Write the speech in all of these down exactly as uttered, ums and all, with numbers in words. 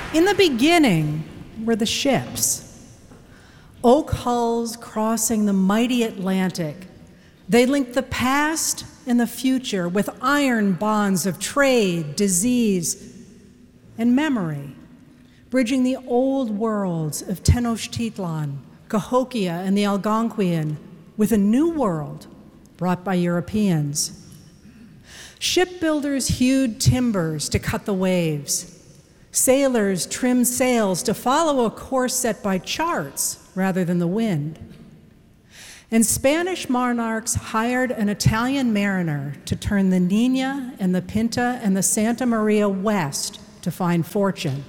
In the beginning were the ships, oak hulls crossing the mighty Atlantic. They linked the past and the future with iron bonds of trade, disease, and memory, bridging the old worlds of Tenochtitlan, Cahokia, and the Algonquian with a new world brought by Europeans. Shipbuilders hewed timbers to cut the waves. Sailors trimmed sails to follow a course set by charts rather than the wind. And Spanish monarchs hired an Italian mariner to turn the Niña and the Pinta and the Santa Maria west to find fortune.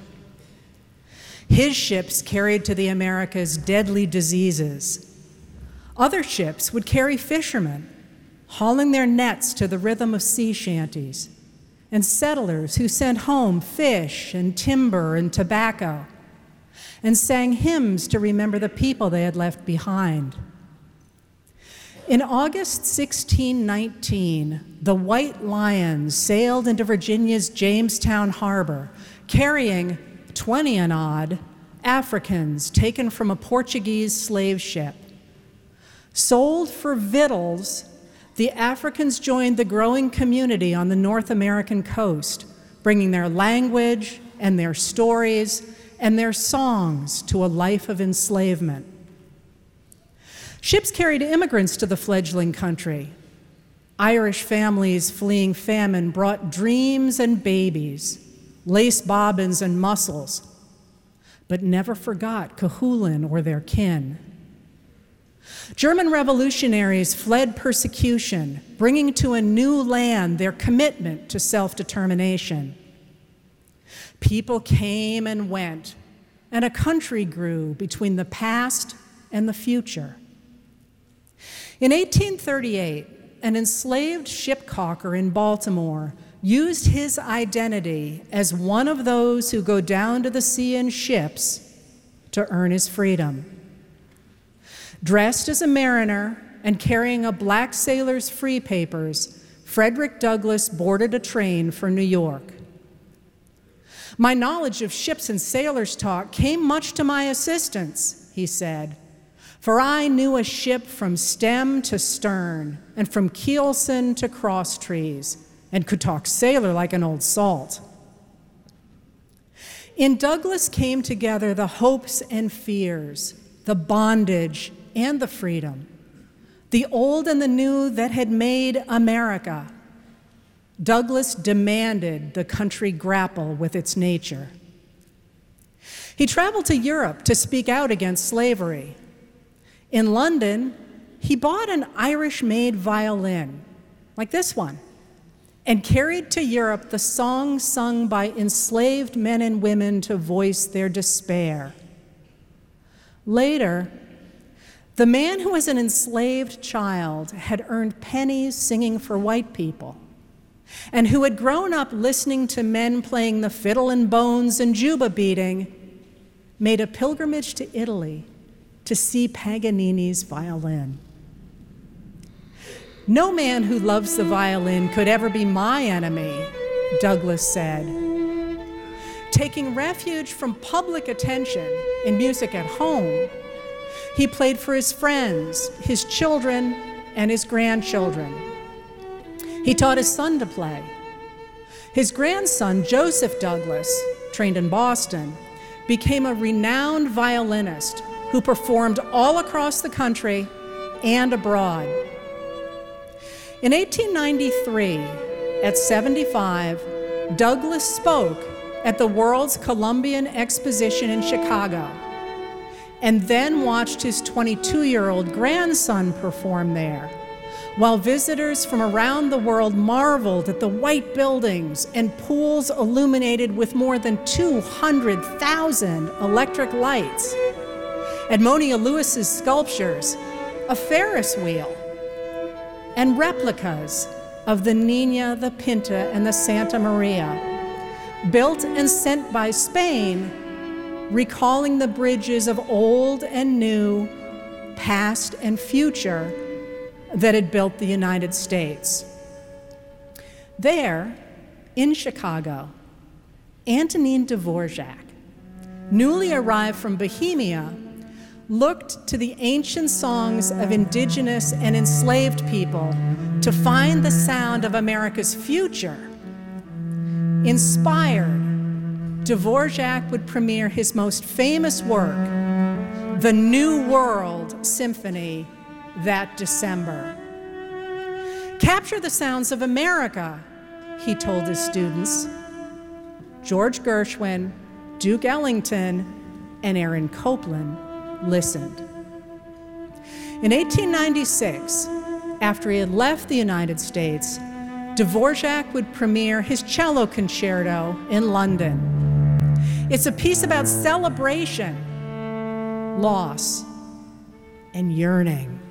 His ships carried to the Americas deadly diseases. Other ships would carry fishermen, hauling their nets to the rhythm of sea shanties, and settlers who sent home fish and timber and tobacco, and sang hymns to remember the people they had left behind. In August sixteen nineteen, the White Lions sailed into Virginia's Jamestown Harbor, carrying twenty and odd Africans taken from a Portuguese slave ship. Sold for victuals, the Africans joined the growing community on the North American coast, bringing their language and their stories and their songs to a life of enslavement. Ships carried immigrants to the fledgling country. Irish families fleeing famine brought dreams and babies, lace bobbins and mussels, but never forgot Cuchulainn or their kin. German revolutionaries fled persecution, bringing to a new land their commitment to self-determination. People came and went, and a country grew between the past and the future. In eighteen thirty-eight, an enslaved shipcaulker in Baltimore used his identity as one of those who go down to the sea in ships to earn his freedom. Dressed as a mariner and carrying a black sailor's free papers, Frederick Douglass boarded a train for New York. "My knowledge of ships and sailors' talk came much to my assistance," he said, "for I knew a ship from stem to stern and from keelson to crosstrees, and could talk sailor like an old salt." In Douglass came together the hopes and fears, the bondage and the freedom, the old and the new that had made America. Douglass demanded the country grapple with its nature. He traveled to Europe to speak out against slavery. In London, he bought an Irish-made violin, like this one, and carried to Europe the songs sung by enslaved men and women to voice their despair. Later, the man who was an enslaved child had earned pennies singing for white people, and who had grown up listening to men playing the fiddle and bones and juba beating, made a pilgrimage to Italy to see Paganini's violin. "No man who loves the violin could ever be my enemy," Douglass said. Taking refuge from public attention in music at home, he played for his friends, his children, and his grandchildren. He taught his son to play. His grandson, Joseph Douglass, trained in Boston, became a renowned violinist who performed all across the country and abroad. In eighteen ninety-three, at seventy-five, Douglass spoke at the World's Columbian Exposition in Chicago, and then watched his twenty-two-year-old grandson perform there, while visitors from around the world marveled at the white buildings and pools illuminated with more than two hundred thousand electric lights, Edmonia Lewis's sculptures, a Ferris wheel, and replicas of the Niña, the Pinta, and the Santa Maria, built and sent by Spain, recalling the bridges of old and new, past and future, that had built the United States. There, in Chicago, Antonin Dvorak, newly arrived from Bohemia, looked to the ancient songs of indigenous and enslaved people to find the sound of America's future. Inspired, Dvorak would premiere his most famous work, the New World Symphony, that December. Capture the sounds of America, he told his students. George Gershwin, Duke Ellington, and Aaron Copland listened. In eighteen ninety-six, after he had left the United States, Dvorak would premiere his cello concerto in London. It's a piece about celebration, loss, and yearning.